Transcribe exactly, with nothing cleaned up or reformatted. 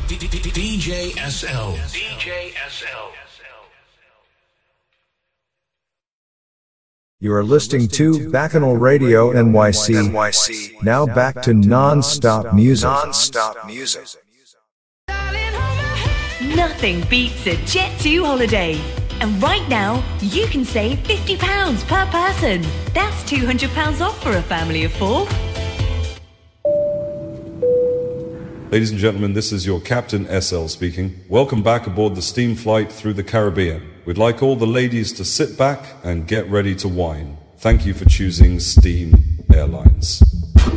D J S L. D J S L. You are listening to Bacchanal Radio N Y C. N Y C. Now back to non-stop music. Non-stop music. Nothing beats a Jet two holiday. And right now, you can save fifty pounds per person. That's two hundred pounds off for a family of four. Ladies and gentlemen, this is your Captain S L speaking. Welcome back aboard the steam flight through the Caribbean. We'd like all the ladies to sit back and get ready to wine. Thank you for choosing Steam Airlines.